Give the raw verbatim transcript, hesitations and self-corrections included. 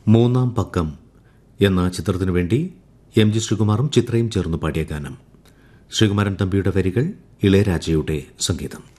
മൂന്നാം പക്കം എന്ന ചിത്രത്തിനു വേണ്ടി എം ജി ശ്രീകുമാറും ചിത്രയും ചേർന്ന് പാടിയ ഗാനം. ശ്രീകുമാരൻ തമ്പിയുടെ വരികൾ, ഇളയരാജയുടെ സംഗീതം.